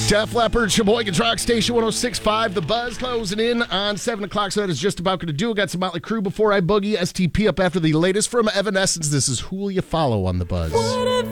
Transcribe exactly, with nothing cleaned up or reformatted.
Def Leppard, Sheboygan Rock Station one oh six point five. The Buzz closing in on seven o'clock, so that is just about going to do it. Got some Motley Crue before I boogie. S T P up after the latest from Evanescence. This is Who Will You Follow on The Buzz.